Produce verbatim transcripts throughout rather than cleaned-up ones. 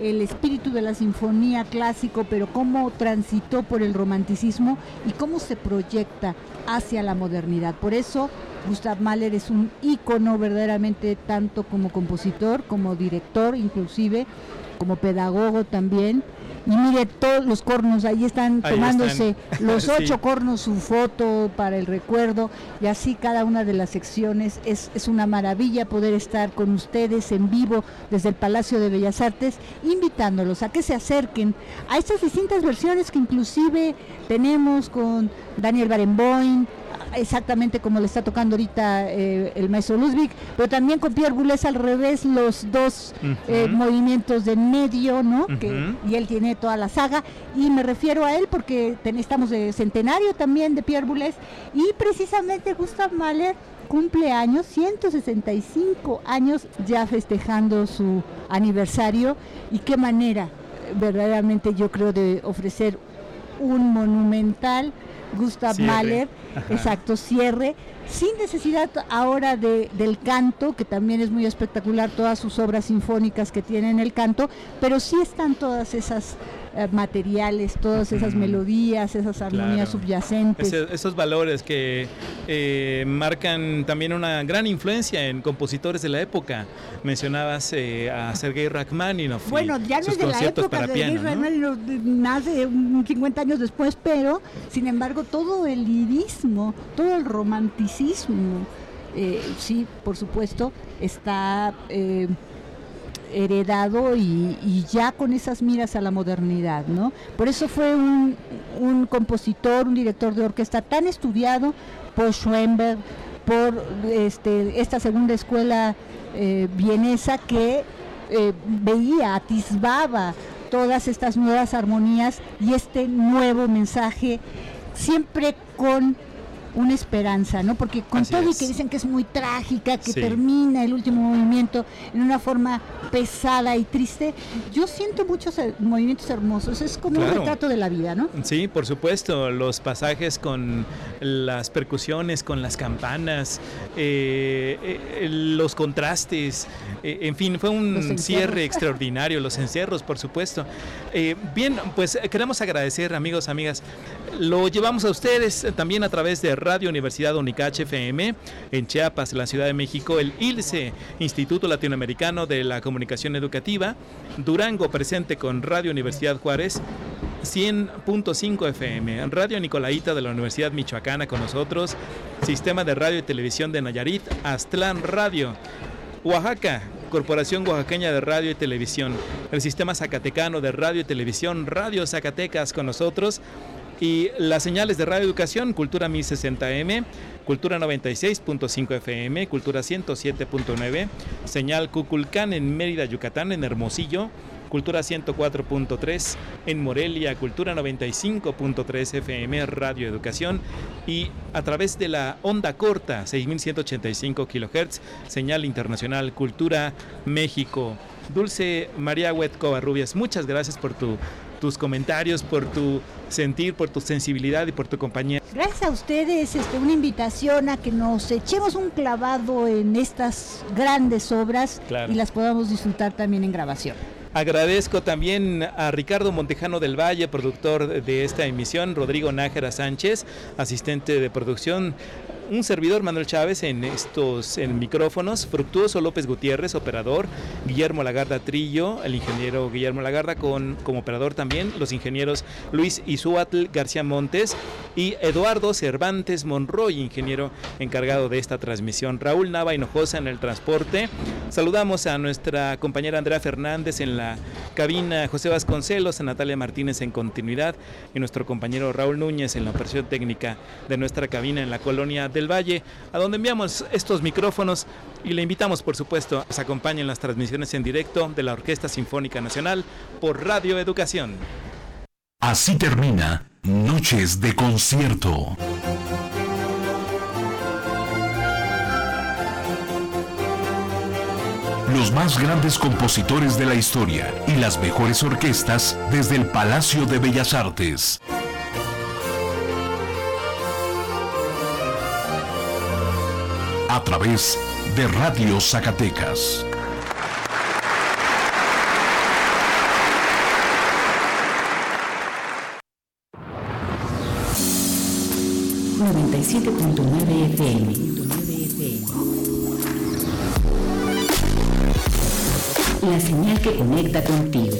el espíritu de la sinfonía clásico, pero cómo transitó por el romanticismo y cómo se proyecta hacia la modernidad. Por eso Gustav Mahler es un ícono verdaderamente, tanto como compositor, como director, inclusive como pedagogo también. Y mire todos los cornos, ahí están ahí tomándose están. los ocho sí. cornos su foto para el recuerdo, y así cada una de las secciones. Es, es una maravilla poder estar con ustedes en vivo desde el Palacio de Bellas Artes, invitándolos a que se acerquen a estas distintas versiones que inclusive tenemos con Daniel Barenboim, exactamente como le está tocando ahorita eh, el maestro Ludwig, pero también con Pierre Boulez al revés, los dos uh-huh. eh, movimientos de medio, ¿no? Uh-huh. que, y él tiene toda la saga, y me refiero a él porque ten, estamos de centenario también de Pierre Boulez, y precisamente Gustav Mahler cumple años, ciento sesenta y cinco años ya festejando su aniversario, y qué manera verdaderamente yo creo de ofrecer un monumental Gustav cierre. Mahler, Ajá. exacto, cierre, sin necesidad ahora de, del canto, que también es muy espectacular, todas sus obras sinfónicas que tienen el canto, pero sí están todas esas eh, materiales, todas esas mm. melodías, esas armonías claro. subyacentes. Ese, esos valores que eh, marcan también una gran influencia en compositores de la época. Mencionabas eh, a Sergei Rachmaninoff. Bueno, ya no es de la época de Sergei Rachmaninoff, nace cincuenta años después, pero sin embargo todo el lirismo, todo el romanticismo, eh, sí, por supuesto, está eh, heredado y, y ya con esas miras a la modernidad, ¿no? Por eso fue un, un compositor, un director de orquesta tan estudiado por Schoenberg, por este, esta segunda escuela eh, vienesa que eh, veía, atisbaba todas estas nuevas armonías y este nuevo mensaje, siempre con una esperanza, ¿no? Porque con Así todo es. y que dicen que es muy trágica, que sí. termina el último movimiento en una forma pesada y triste, yo siento muchos movimientos hermosos, es como claro. un retrato de la vida, ¿no? Sí, por supuesto, los pasajes con las percusiones, con las campanas, eh, eh, los contrastes, eh, en fin, fue un cierre extraordinario, los encierros, por supuesto. Eh, bien, pues queremos agradecer, amigos, amigas, lo llevamos a ustedes también a través de Radio Universidad Unicache F M en Chiapas, en la Ciudad de México, el I L S E, Instituto Latinoamericano de la Comunicación Educativa, Durango presente con Radio Universidad Juárez, cien punto cinco F M, Radio Nicolaita de la Universidad Michoacana con nosotros, Sistema de Radio y Televisión de Nayarit, Aztlán Radio, Oaxaca, Corporación Oaxaqueña de Radio y Televisión, el Sistema Zacatecano de Radio y Televisión, Radio Zacatecas con nosotros, y las señales de Radio Educación, Cultura mil sesenta M, Cultura noventa y seis punto cinco F M, Cultura ciento siete punto nueve, Señal Cuculcán en Mérida, Yucatán, en Hermosillo, Cultura ciento cuatro punto tres en Morelia, Cultura noventa y cinco punto tres F M, Radio Educación, y a través de la onda corta, seis mil ciento ochenta y cinco kilohertz, Señal Internacional Cultura México. Dulce María Huet Covarrubias, muchas gracias por tu tus comentarios, por tu sentir, por tu sensibilidad y por tu compañía. Gracias a ustedes, este, una invitación a que nos echemos un clavado en estas grandes obras claro. y las podamos disfrutar también en grabación. Agradezco también a Ricardo Montejano del Valle, productor de esta emisión, Rodrigo Nájera Sánchez, asistente de producción, un servidor Manuel Chávez en estos en micrófonos, Fructuoso López Gutiérrez, operador, Guillermo Lagarda Trillo, el ingeniero Guillermo Lagarda con como operador también, los ingenieros Luis Izúatl García Montes y Eduardo Cervantes Monroy, ingeniero encargado de esta transmisión, Raúl Nava Hinojosa en el transporte. Saludamos a nuestra compañera Andrea Fernández en la cabina, José Vasconcelos, a Natalia Martínez en continuidad y nuestro compañero Raúl Núñez en la operación técnica de nuestra cabina en la colonia del Valle, a donde enviamos estos micrófonos y le invitamos, por supuesto, a que nos acompañen las transmisiones en directo de la Orquesta Sinfónica Nacional por Radio Educación. Así termina Noches de Concierto. Los más grandes compositores de la historia y las mejores orquestas desde el Palacio de Bellas Artes. A través de Radio Zacatecas. noventa y siete punto nueve F M. La señal que conecta contigo.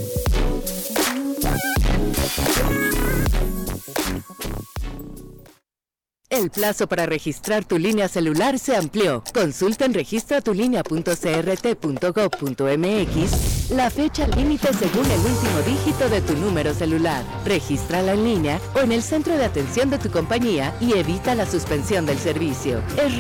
El plazo para registrar tu línea celular se amplió. Consulta en registratulínea punto c r t punto gov punto m x la fecha límite según el último dígito de tu número celular. Regístrala en línea o en el centro de atención de tu compañía y evita la suspensión del servicio. Es